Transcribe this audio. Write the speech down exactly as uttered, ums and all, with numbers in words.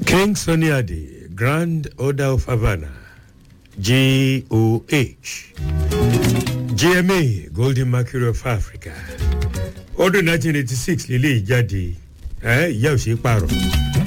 King Sunny Ade, Grand Order of Havana, G O H, G M A, Golden Mercury of Africa. Ọdún nineteen eighty-six lélẹ́yìí jáde, ẹ̀ ìyá ò ṣe é pààrọ̀.